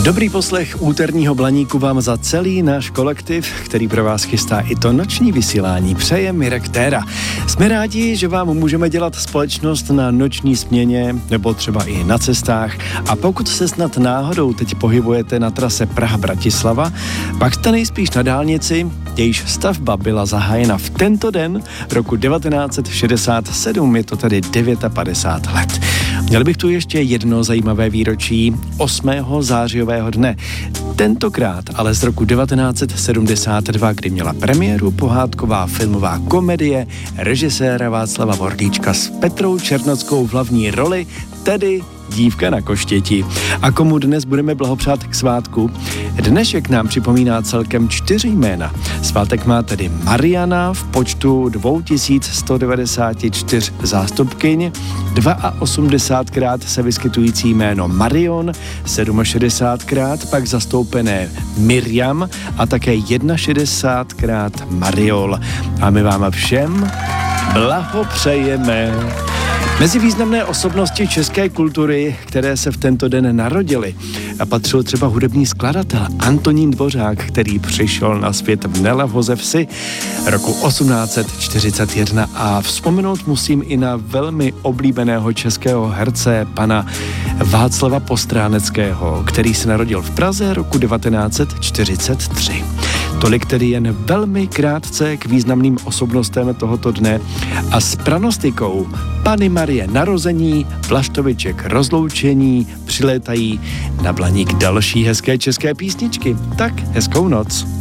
Dobrý poslech úterního Blaníku vám za celý náš kolektiv, který pro vás chystá i to noční vysílání, přeje Mirek Téra. Jsme rádi, že vám můžeme dělat společnost na noční směně nebo třeba i na cestách, a pokud se snad náhodou teď pohybujete na trase Praha-Bratislava, pak jste nejspíš na dálnici, jejíž stavba byla zahájena v tento den roku 1967, je to tedy 59 let. Měl bych tu ještě jedno zajímavé výročí 8. zářijového dne. Tentokrát ale z roku 1972, kdy měla premiéru pohádková filmová komedie režiséra Václava Vordíčka s Petrou Černockou v hlavní roli, tedy Dívka na koštěti. A komu dnes budeme blahopřát k svátku? Dnešek nám připomíná celkem 4 jména. Svátek má tedy Mariana v počtu 2194 zástupkyň, 82krát se vyskytující jméno Marion, 67krát pak zastoupené Miriam a také 61krát Mariol. A my vám všem blahopřejeme. Mezi významné osobnosti české kultury, které se v tento den narodily, patřil třeba hudební skladatel Antonín Dvořák, který přišel na svět v Nelevoze Vsi roku 1841, a vzpomenout musím i na velmi oblíbeného českého herce pana Václava Postráneckého, který se narodil v Praze roku 1943. Tolik tedy jen velmi krátce k významným osobnostem tohoto dne a s pranostikou Panny Marie narození, Vlaštoviček rozloučení přilétají na Blaník další hezké české písničky. Tak hezkou noc.